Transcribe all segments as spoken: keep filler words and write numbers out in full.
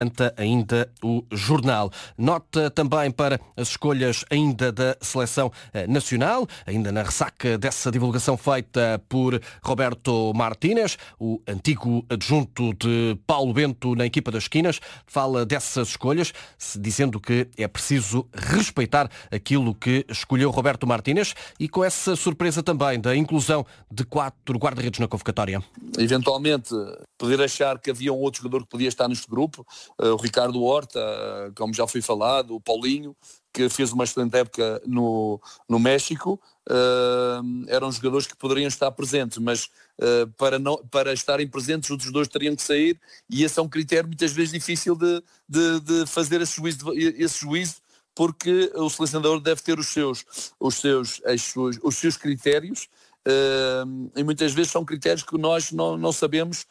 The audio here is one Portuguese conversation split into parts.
ainda o jornal. Nota também para as escolhas ainda da seleção nacional, ainda na ressaca dessa divulgação feita por Roberto Martínez, o antigo adjunto de Paulo Bento na equipa das esquinas, fala dessas escolhas, dizendo que é preciso respeitar aquilo que escolheu Roberto Martínez e com essa surpresa também da inclusão de quatro guarda-redes na convocatória. Eventualmente, poder achar que havia um outro jogador que podia estar neste grupo, o Ricardo Horta, como já foi falado, o Paulinho, que fez uma excelente época no, no México, uh, eram jogadores que poderiam estar presentes, mas uh, para, não, para estarem presentes os outros dois teriam que sair, e esse é um critério muitas vezes difícil de, de, de fazer esse juízo, esse juízo, porque o selecionador deve ter os seus, os seus, as suas, os seus critérios, uh, e muitas vezes são critérios que nós não, não sabemos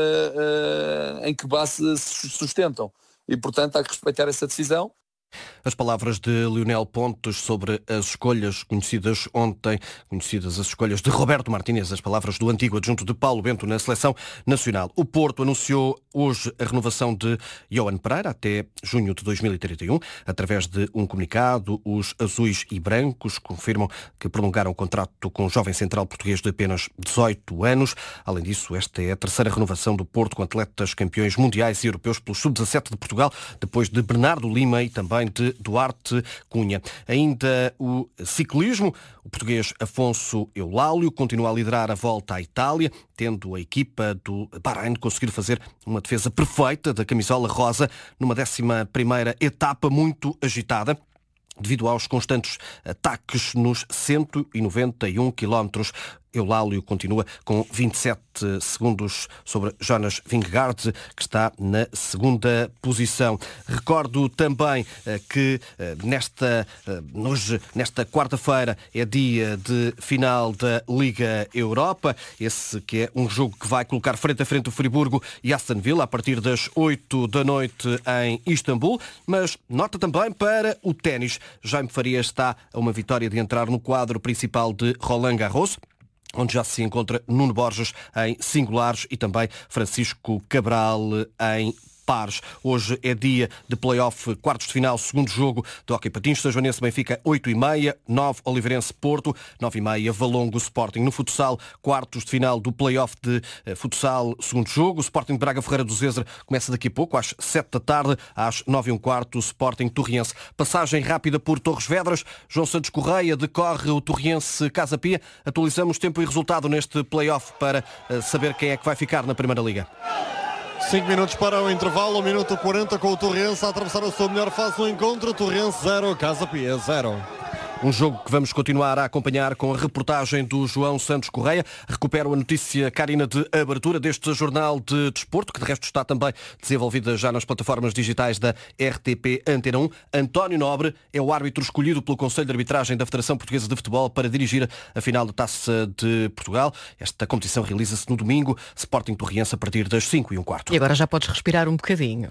uh, uh, em que base se sustentam, e portanto há que respeitar essa decisão. As palavras de Lionel Pontes sobre as escolhas conhecidas ontem, conhecidas as escolhas de Roberto Martínez, as palavras do antigo adjunto de Paulo Bento na seleção nacional. O Porto anunciou hoje a renovação de Yohan Pereira até junho de dois mil e trinta e um. Através de um comunicado, os azuis e brancos confirmam que prolongaram o contrato com o jovem central português de apenas dezoito anos. Além disso, esta é a terceira renovação do Porto com atletas campeões mundiais e europeus pelo sub dezassete de Portugal, depois de Bernardo Lima e também de Duarte Cunha. Ainda o ciclismo, o português Afonso Eulálio continua a liderar a volta à Itália, tendo a equipa do Bahrein conseguido fazer uma defesa perfeita da camisola rosa numa décima primeira etapa muito agitada, devido aos constantes ataques nos cento e noventa e um quilómetros. Eulálio continua com vinte e sete segundos sobre Jonas Vingegaard, que está na segunda posição. Recordo também que nesta, hoje, nesta quarta-feira é dia de final da Liga Europa, esse que é um jogo que vai colocar frente a frente o Friburgo e Aston Villa a partir das oito da noite em Istambul, mas nota também para o ténis. Jaime Faria está a uma vitória de entrar no quadro principal de Roland Garros, onde já se encontra Nuno Borges em singulares e também Francisco Cabral em pares. Hoje é dia de play-off, quartos de final, segundo jogo do Hóquei Patins, São Joanense Benfica, oito e meia, nove Oliveirense Porto, nove e meia Valongo Sporting. No futsal, quartos de final do play-off de eh, futsal, segundo jogo, o Sporting de Braga Ferreira do Zezer começa daqui a pouco, às sete da tarde, às nove e um quarto, o Sporting Torriense. Passagem rápida por Torres Vedras, João Santos Correia decorre o Torriense Casa Pia. Atualizamos tempo e resultado neste play-off para eh, saber quem é que vai ficar na Primeira Liga. cinco minutos para o intervalo, um minuto quarenta com o Torrense a atravessar a sua melhor fase no encontro. Torrense zero, Casa Pia zero. Um jogo que vamos continuar a acompanhar com a reportagem do João Santos Correia. Recupero a notícia, Karina, de abertura deste jornal de desporto, que de resto está também desenvolvida já nas plataformas digitais da R T P Antena um. António Nobre é o árbitro escolhido pelo Conselho de Arbitragem da Federação Portuguesa de Futebol para dirigir a final da Taça de Portugal. Esta competição realiza-se no domingo, Sporting Torriense a partir das cinco e um quarto. E agora já podes respirar um bocadinho.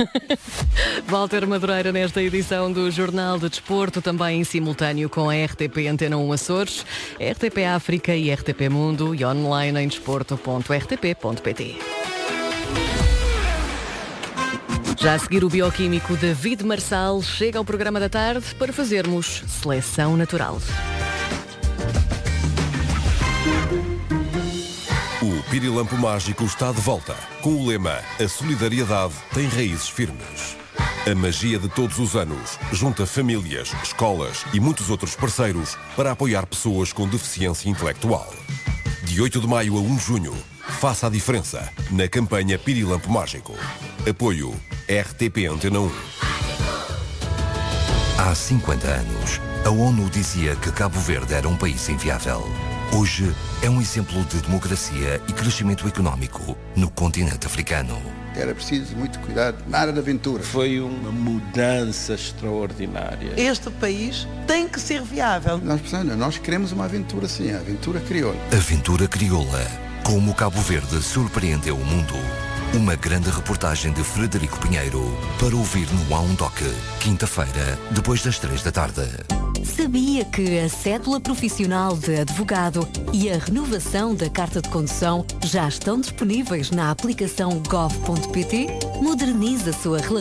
Walter Madureira nesta edição do Jornal de Desporto, também em simultâneo com a R T P Antena um Açores, R T P África e R T P Mundo e online em desporto ponto r t p ponto p t. Já a seguir, o bioquímico David Marçal chega ao programa da tarde para fazermos seleção natural. O Pirilampo Mágico está de volta, com o lema A solidariedade tem raízes firmes. A magia de todos os anos junta famílias, escolas e muitos outros parceiros para apoiar pessoas com deficiência intelectual. De oito de maio a um de junho, faça a diferença na campanha Pirilampo Mágico. Apoio R T P Antena um. Há cinquenta anos, a ONU dizia que Cabo Verde era um país inviável. Hoje é um exemplo de democracia e crescimento económico no continente africano. Era preciso muito cuidado, nada de aventura. Foi uma mudança extraordinária. Este país tem que ser viável. Nós, nós queremos uma aventura sim, a aventura crioula. Aventura crioula. Como Cabo Verde surpreendeu o mundo. Uma grande reportagem de Frederico Pinheiro para ouvir no Há um Toque, quinta-feira, depois das três da tarde. Sabia que a cédula profissional de advogado e a renovação da carta de condução já estão disponíveis na aplicação gov ponto pt? Modernize a sua relação